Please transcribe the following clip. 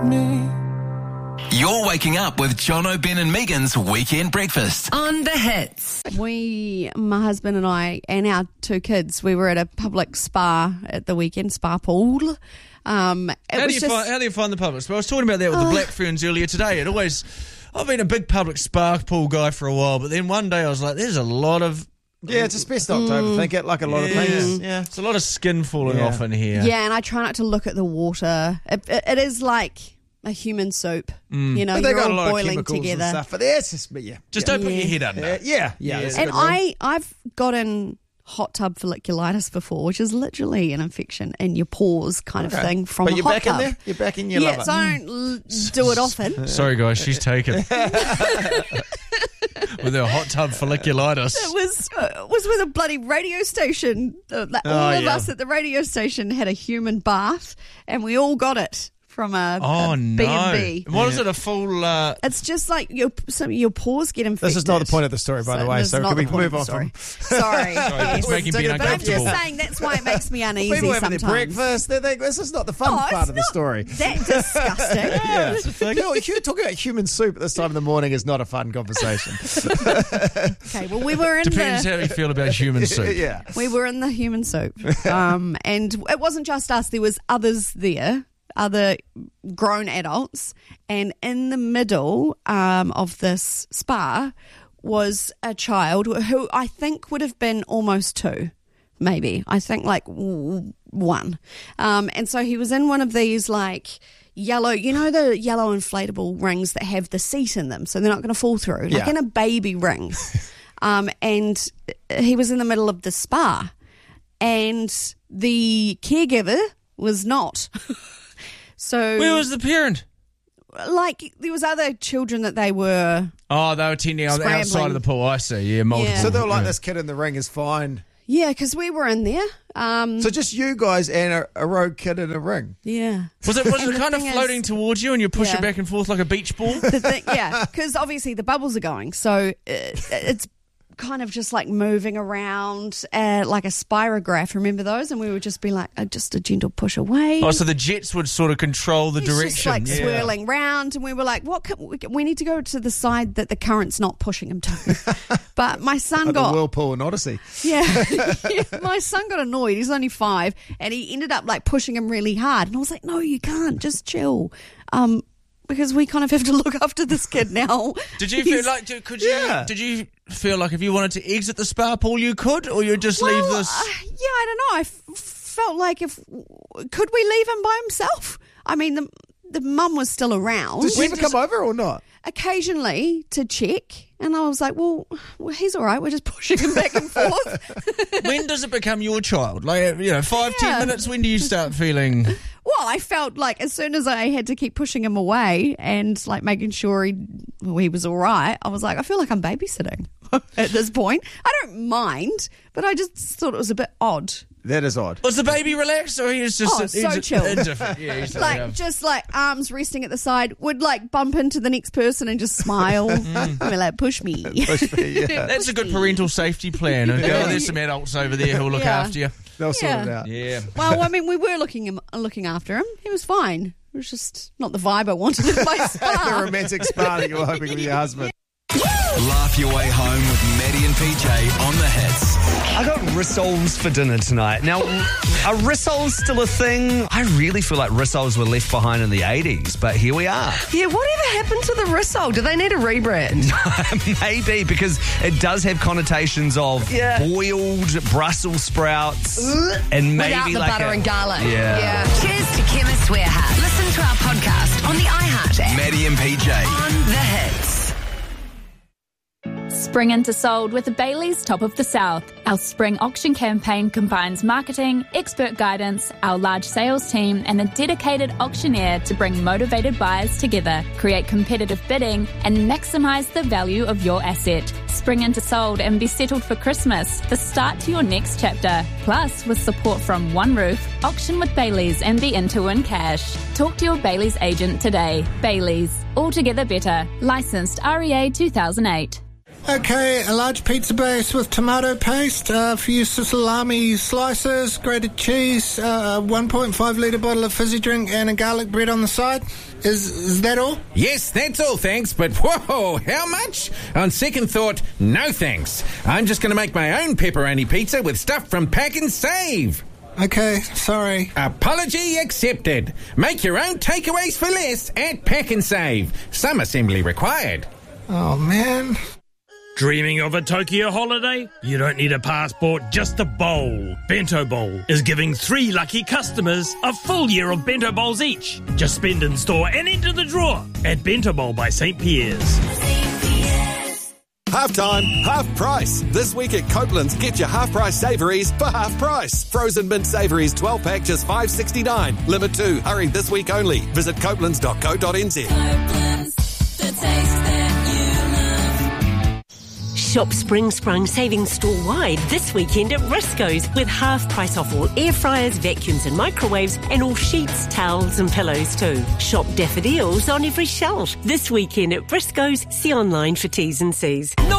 me. You're waking up with Jono, Ben and Megan's Weekend Breakfast. On the hits. My husband and I, and our two kids, we were at a public spa at the weekend, spa pool. How do you find the public spa? I was talking about that with the Black Ferns earlier today. I've been a big public spa pool guy for a while, but then one day I was like, there's a lot of... Yeah, it's just best not to overthink it, like a lot of things. Yeah, it's a lot of skin falling off in here. Yeah, and I try not to look at the water. It is like a human soup. You know, But they you're got a all lot of boiling chemicals together. and stuff. But it's just, Just don't put your head under. Yeah. And I've gotten hot tub folliculitis before, which is literally an infection in your pores kind of thing from But a you're hot back tub. in there? You're back in your Yeah, lover. so I don't do it often. Sorry, guys, she's taken. With her hot tub folliculitis. It was with a bloody radio station. All of us at the radio station had a human bath, and we all got it from a B&B. What is it, a full... It's just like your pores get infected. This is not the point of the story, by the way, so can we move on from... Sorry. It's making me But I'm uncomfortable. just saying that's why it makes me uneasy People having sometimes. their breakfast, they think this is not the fun part of the story. That's disgusting. You're talking about human soup at this time of the morning is not a fun conversation. Okay, well, we were in Depends how you feel about human soup. Yeah. We were in the human soup. And it wasn't just us. There was others there, other grown adults. And in the middle of this spa was a child who I think would have been almost 2, maybe. I think like 1. And so he was in one of these like yellow, you know, the yellow inflatable rings that have the seat in them so they're not going to fall through, like in a baby ring. And he was in the middle of the spa, and the caregiver was not. So Where was the parent? Like there was other children that they were. Oh, they were tending on the outside of the pool. I see. Yeah, multiple. Yeah. So they were like, this kid in the ring is fine. Yeah, because we were in there. So just you guys and a rogue kid in a ring. Yeah. Was it the kind of thing floating towards you and you push Yeah. it back and forth like a beach ball? Because obviously the bubbles are going, so it's kind of just like moving around like a spirograph. Remember those? And we would just be like, just a gentle push away. Oh, so the jets would sort of control the It's direction. just like swirling round, and we were like, we need to go to the side that the current's not pushing him to. But my son Like got... the Whirlpool and Odyssey. Yeah. My son got annoyed. He's only 5, and he ended up like pushing him really hard. And I was like, no, you can't. Just chill. Because we kind of have to look after this kid now. Did you feel like? Did you feel like if you wanted to exit the spa pool, you could, or you'd just leave this? I don't know. I felt like could we leave him by himself? I mean, the mum was still around. Did she ever come over or not? Occasionally to check, and I was like, well, he's all right. We're just pushing him back and forth. When does it become your child? Like, 5, 10 minutes. When do you start feeling? Well, I felt like as soon as I had to keep pushing him away and like making sure he was all right, I was like, I feel like I'm babysitting at this point. I don't mind, but I just thought it was a bit odd. That is odd. Was the baby relaxed, or he was just so chill? Indifferent. Yeah, he's Just like arms resting at the side, would like bump into the next person and just smile. And be like, push me. That's a good parental safety plan. There's some adults over there who'll look after you. They'll sort it out. Yeah. Well, I mean, we were looking after him. He was fine. It was just not the vibe I wanted in my The spa. romantic spa that you were hoping with your husband. Laugh your way home with Maddie and PJ on the hits. I got rissoles for dinner tonight. Now, are rissoles still a thing? I really feel like rissoles were left behind in the 80s, but here we are. Yeah, whatever happened to the rissole? Do they need a rebrand? Maybe, because it does have connotations of boiled Brussels sprouts and maybe Without the like butter and garlic. Yeah. Cheers to Chemist Warehouse. Listen to our podcast on the iHeart app. Maddie and PJ. On the hits. Spring into Sold with the Bailey's Top of the South. Our spring auction campaign combines marketing, expert guidance, our large sales team, and a dedicated auctioneer to bring motivated buyers together, create competitive bidding, and maximise the value of your asset. Spring into Sold and be settled for Christmas, the start to your next chapter. Plus, with support from One Roof, auction with Bailey's and be in to win cash. Talk to your Bailey's agent today. Bailey's, altogether better. Licensed REA 2008. Okay, a large pizza base with tomato paste, a few salami slices, grated cheese, 1.5 litre bottle of fizzy drink and a garlic bread on the side. Is that all? Yes, that's all, thanks, but whoa, how much? On second thought, no thanks. I'm just going to make my own pepperoni pizza with stuff from Pack and Save. Okay, sorry. Apology accepted. Make your own takeaways for less at Pack and Save. Some assembly required. Oh, man. Dreaming of a Tokyo holiday? You don't need a passport, just a bowl. Bento Bowl is giving 3 lucky customers a full year of Bento Bowls each. Just spend in store and enter the draw at Bento Bowl by St. Pierre's. Half time, half price. This week at Copeland's, get your half price savouries for half price. Frozen mint savouries 12 pack just $5.69. Limit 2. Hurry, this week only. Visit copelands.co.nz. Copeland's, the taste that you love. Shop Spring Sprung savings store-wide this weekend at Risco's with half price off all air fryers, vacuums and microwaves and all sheets, towels and pillows too. Shop daffodils on every shelf this weekend at Risco's. See online for T's and C's.